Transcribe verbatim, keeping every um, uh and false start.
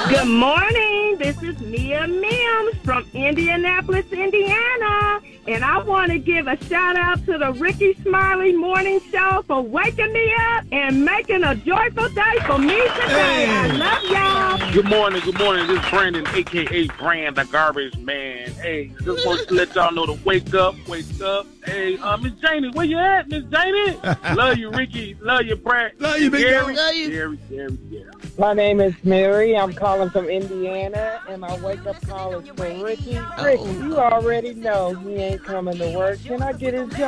Good morning. This is Mia Mims from Indianapolis, Indiana. And I want to give a shout out to the Ricky Smiley Morning Show for waking me up and making a joyful day for me today. I love y'all. Good morning, good morning. This is Brandon, a k a. Brand, the garbage man. Hey, just want to let y'all know to wake up, wake up. Hey, uh, Miss Janie, where you at, Miss Janie? Love you, Ricky. Love you, Brad. Love you, big Gary. dog. Gary, Gary, Gary, Gary. My name is Mary. I'm calling from Indiana, and my wake-up call is for Ricky. Ricky, you already know he ain't coming to work. Can I get his job?